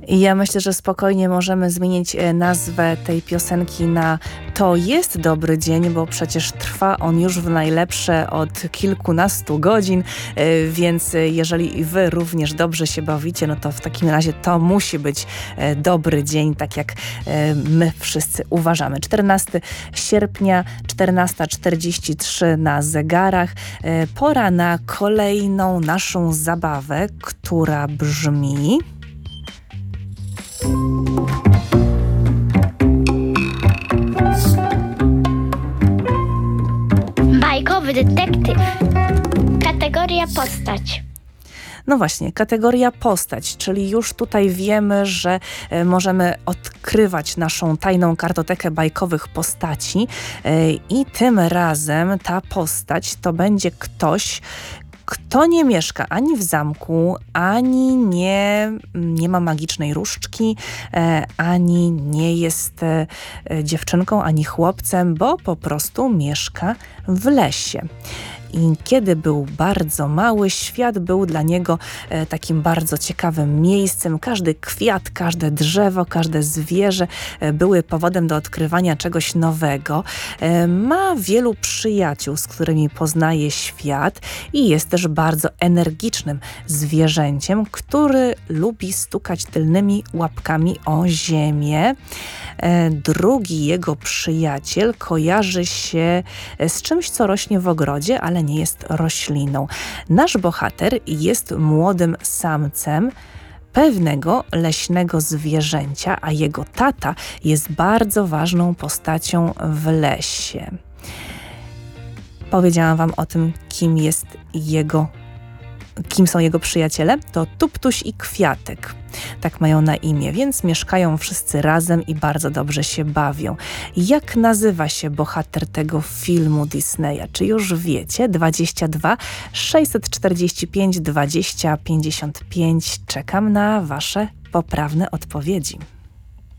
I ja myślę, że spokojnie możemy zmienić nazwę tej piosenki na To jest dobry dzień, bo przecież trwa on już w najlepsze od kilkunastu godzin, więc jeżeli wy również dobrze się bawicie, no to w takim razie to musi być dobry dzień, tak jak my wszyscy uważamy. 14 sierpnia, 14:43 na zegarach. Pora na kolejną naszą zabawę, która brzmi... Bajkowy detektyw. Kategoria postać. No właśnie, kategoria postać, czyli już tutaj wiemy, że możemy odkrywać naszą tajną kartotekę bajkowych postaci i tym razem ta postać to będzie ktoś, kto nie mieszka ani w zamku, ani nie ma magicznej różdżki, ani nie jest dziewczynką, ani chłopcem, bo po prostu mieszka w lesie. I kiedy był bardzo mały, świat był dla niego takim bardzo ciekawym miejscem. Każdy kwiat, każde drzewo, każde zwierzę były powodem do odkrywania czegoś nowego. Ma wielu przyjaciół, z którymi poznaje świat i jest też bardzo energicznym zwierzęciem, który lubi stukać tylnymi łapkami o ziemię. Drugi jego przyjaciel kojarzy się z czymś, co rośnie w ogrodzie, ale nie jest rośliną. Nasz bohater jest młodym samcem pewnego leśnego zwierzęcia, a jego tata jest bardzo ważną postacią w lesie. Powiedziałam wam o tym, kim są jego przyjaciele? To Tuptuś i Kwiatek. Tak mają na imię, więc mieszkają wszyscy razem i bardzo dobrze się bawią. Jak nazywa się bohater tego filmu Disneya? Czy już wiecie? 22 645 20 55. Czekam na wasze poprawne odpowiedzi.